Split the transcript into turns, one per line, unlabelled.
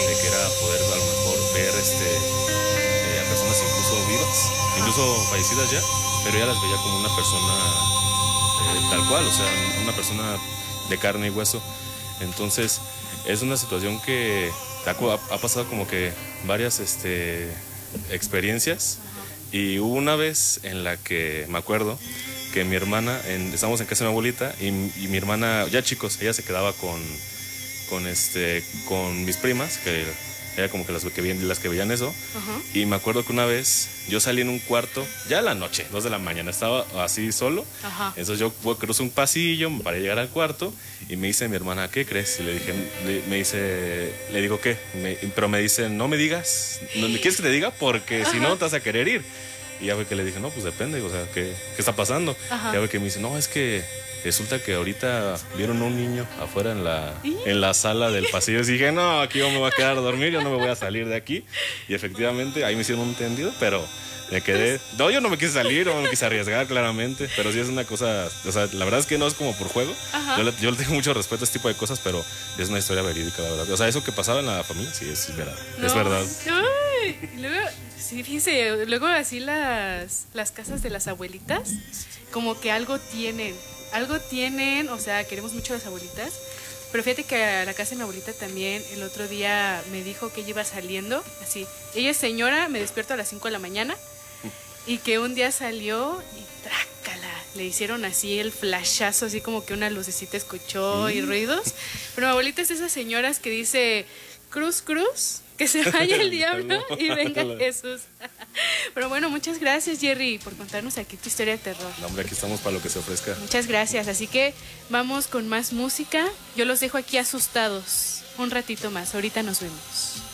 de que era poder a lo mejor ver a personas incluso vivas, incluso fallecidas ya, pero ella las veía como una persona tal cual, o sea, una persona de carne y hueso. Entonces es una situación que ha pasado como que varias experiencias. Y hubo una vez en la que me acuerdo que mi hermana, estábamos en casa de mi abuelita y mi hermana, ya chicos, ella se quedaba con mis primas, que era como que las que veían eso.
Ajá.
Y me acuerdo que una vez yo salí en un cuarto, ya en la noche, 2 de la mañana, estaba así solo.
Ajá.
Entonces yo cruzo un pasillo para llegar al cuarto y me dice mi hermana, ¿qué crees? Y le dije, le digo, ¿qué? Pero me dice, no me digas, no me quieres que te diga porque si no te vas a querer ir. Y ya fue que le dije, no, pues depende, o sea, ¿qué está pasando?
Ajá.
Ya fue que me dice, no, es que resulta que ahorita vieron a un niño afuera en la sala del pasillo. Y dije, no, aquí yo me voy a quedar a dormir, yo no me voy a salir de aquí. Y efectivamente, ahí me hicieron un tendido, pero me quedé. No, yo no me quise salir, no me quise arriesgar, claramente. Pero sí es una cosa, o sea, la verdad es que no es como por juego. Yo le tengo mucho respeto a este tipo de cosas, pero es una historia verídica, la verdad. O sea, eso que pasaba en la familia, sí, es verdad.
No.
Es verdad.
Ay, luego, sí, fíjense, luego así las casas de las abuelitas, como que algo tienen, o sea, queremos mucho a las abuelitas. Pero fíjate que a la casa de mi abuelita también el otro día me dijo que ella iba saliendo, así. Ella es señora, me despierto a las 5 de la mañana y que un día salió y trácala, le hicieron así el flashazo, así como que una lucecita escuchó y ruidos. Pero mi abuelita es de esas señoras que dice, cruz, cruz, que se vaya el diablo y venga Jesús. Pero bueno, muchas gracias, Jerry, por contarnos aquí tu historia de terror.
No, hombre, aquí estamos para lo que se ofrezca.
Muchas gracias, así que vamos con más música. Yo los dejo aquí asustados un ratito más, ahorita nos vemos.